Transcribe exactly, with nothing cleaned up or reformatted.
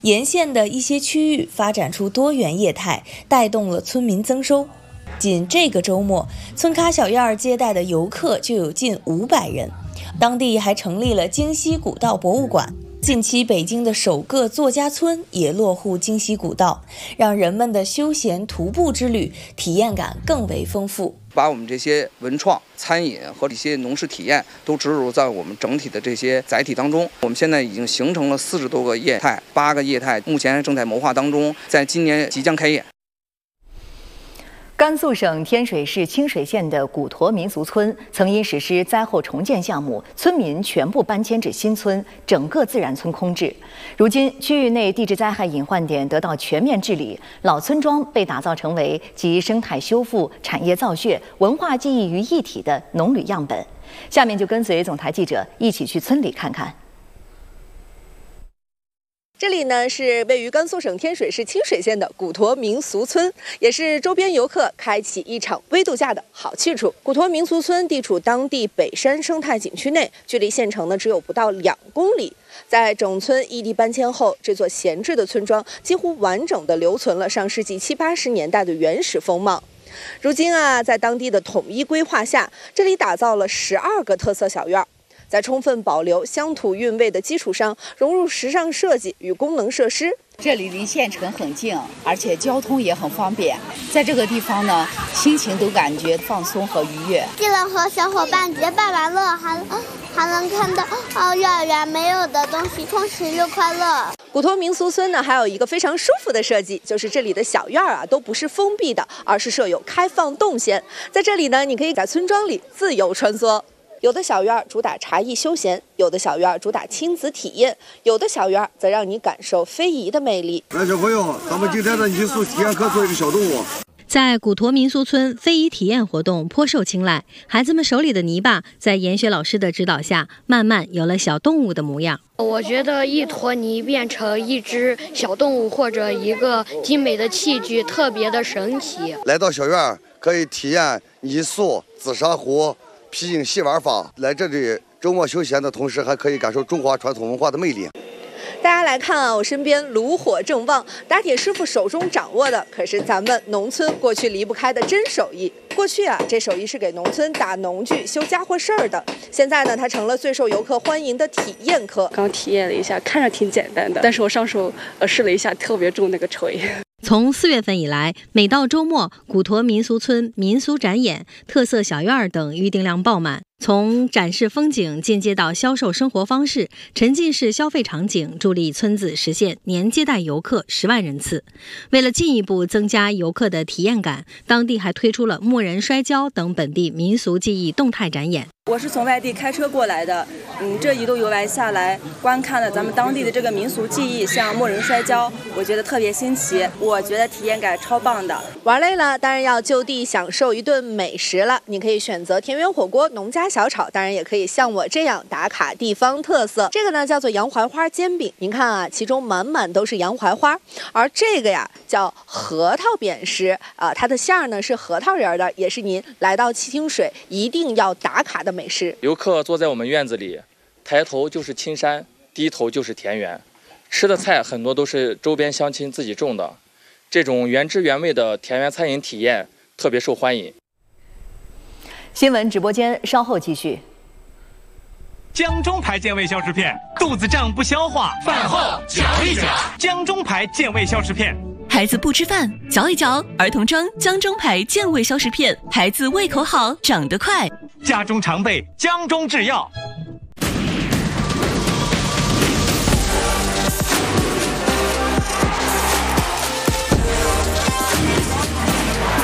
沿线的一些区域发展出多元业态，带动了村民增收。仅这个周末，村咖小院接待的游客就有近五百人。当地还成立了京西古道博物馆。近期，北京的首个作家村也落户京西古道，让人们的休闲徒步之旅体验感更为丰富。 把我们这些文创、餐饮和一些农事体验都植入在我们整体的这些载体当中。我们现在已经形成了四十多个业态，八个业态目前正在谋划当中，在今年即将开业。 甘肃省天水市清水县的古沱民俗村曾因实施灾后重建项目，村民全部搬迁至新村，整个自然村空置。如今，区域内地质灾害隐患点得到全面治理，老村庄被打造成为集生态修复、产业造血、文化记忆于一体的农旅样本。下面就跟随总台记者一起去村里看看。 这里呢是位于甘肃省天水市清水县的古沱民俗村，也是周边游客开启一场微度假的好去处。古沱民俗村地处当地北山生态景区内，距离县城呢只有不到两公里。在整村异地搬迁后，这座闲置的村庄几乎完整地留存了上世纪七八十年代的原始风貌。如今啊，在当地的统一规划下，这里打造了十二个特色小院。在充分保留乡土韵味的基础上，融入时尚设计与功能设施。 这里离县城很近，而且交通也很方便。在这个地方呢，心情都感觉放松和愉悦。 既能和小伙伴结伴玩乐，还还能看到哦幼儿园没有的东西，充实又快乐。 古沱民俗村呢，还有一个非常舒服的设计，就是这里的小院啊，都不是封闭的，而是设有开放动线。在这里呢，你可以在村庄里自由穿梭。有的小院主打茶艺休闲，有的小院主打亲子体验，有的小院则让你感受非遗的魅力。 来，小朋友，咱们今天的泥塑体验课做一个小动物。 在古沱民俗村，非遗体验活动颇受青睐。孩子们手里的泥巴，在严雪老师的指导下，慢慢有了小动物的模样。 我觉得一坨泥变成一只小动物或者一个精美的器具，特别的神奇。 来到小院可以体验泥塑、紫砂壶、皮影戏玩法，来这里周末休闲的同时，还可以感受中华传统文化的魅力。 大家来看啊，我身边炉火正旺，打铁师傅手中掌握的可是咱们农村过去离不开的真手艺。过去啊，这手艺是给农村打农具、修家伙事儿的。现在呢，它成了最受游客欢迎的体验课。 刚体验了一下，看着挺简单的，但是我上手呃试了一下，特别重那个锤。 从四月份以来，每到周末，古沱民俗村民俗展演、特色小院等预订量爆满。从展示风景进阶到销售生活方式，沉浸式消费场景助力村子实现年接待游客十万人次。为了进一步增加游客的体验感，当地还推出了木人摔跤等本地民俗技艺动态展演。 我是从外地开车过来的，嗯，这一路游来下来，观看了咱们当地的这个民俗技艺，像木人摔跤，我觉得特别新奇，我觉得体验感超棒的。 玩累了，当然要就地享受一顿美食了。你可以选择田园火锅、农家小炒，当然也可以像我这样打卡地方特色。这个呢叫做洋槐花煎饼，您看啊，其中满满都是洋槐花，而这个呀叫核桃扁食啊、呃，它的馅儿呢是核桃仁的，也是您来到清水一定要打卡的美食。 游客坐在我们院子里，抬头就是青山，低头就是田园，吃的菜很多都是周边乡亲自己种的，这种原汁原味的田园餐饮体验特别受欢迎。 新闻直播间稍后继续。 江中牌健胃消食片，肚子胀不消化，饭后嚼一嚼。江中牌健胃消食片。 孩子不吃饭，嚼一嚼。儿童装江中牌健胃消食片，孩子胃口好，长得快。 家中常备江中制药。